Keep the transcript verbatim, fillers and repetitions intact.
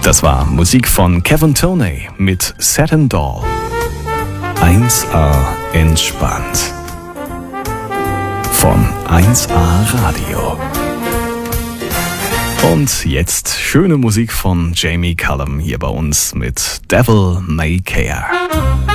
Das war Musik von Kevin Toney mit Satin Doll. eins A entspannt. Von eins A Radio. Und jetzt schöne Musik von Jamie Cullum hier bei uns mit Devil May Care.